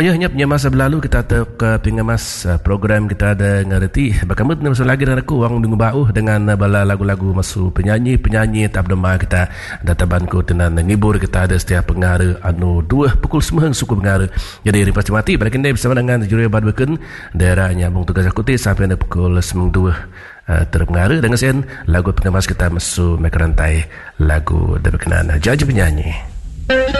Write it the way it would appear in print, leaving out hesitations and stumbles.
Awalnya masa berlalu kita ke pengemas program kita ada ngerti bagaimana masa lagi dan aku orang dengar bau dengan bala lagu-lagu masu penyanyi tak berdema kita databanku dengan ngibur kita ada setiap pengaruh anu 2 pukul 9 suku pengaruh. Jadi hari pasti mati balik ini bersama dengan juri badbeken daerah nyambung tugas aku sampai pukul 9 terpengaruh dengan sen lagu pengemas kita masu mekarantai lagu dan berkenan janji penyanyi.